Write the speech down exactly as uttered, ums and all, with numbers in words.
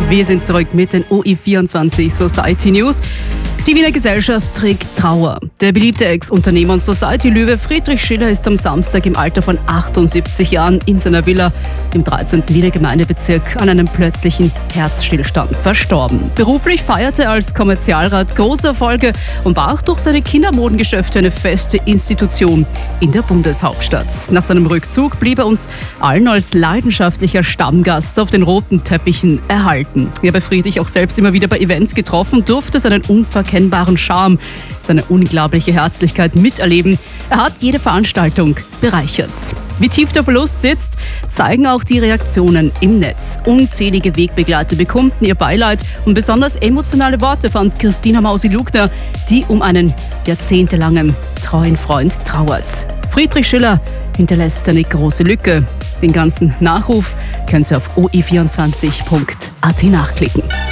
Wir sind zurück mit den O E vierundzwanzig Society News. Die Wiener Gesellschaft trägt Trauer. Der beliebte Ex-Unternehmer und Society-Löwe Friedrich Schiller ist am Samstag im Alter von achtundsiebzig Jahren in seiner Villa im dreizehnten Wiener Gemeindebezirk an einem plötzlichen Herzstillstand verstorben. Beruflich feierte er als Kommerzialrat große Erfolge und war auch durch seine Kindermodengeschäfte eine feste Institution in der Bundeshauptstadt. Nach seinem Rückzug blieb er uns allen als leidenschaftlicher Stammgast auf den roten Teppichen erhalten. Ich habe Friedrich auch selbst immer wieder bei Events getroffen, durfte seinen unverkennbaren Charme, seine unglaubliche Herzlichkeit miterleben. Er hat jede Veranstaltung bereichert. Wie tief der Verlust sitzt, zeigen auch die Reaktionen im Netz. Unzählige Wegbegleiter bekundeten ihr Beileid und besonders emotionale Worte fand Christina Mausi-Lugner, die um einen jahrzehntelangen treuen Freund trauert. Friedrich Schiller hinterlässt eine große Lücke. Den ganzen Nachruf können Sie auf o e vierundzwanzig punkt a t nachklicken.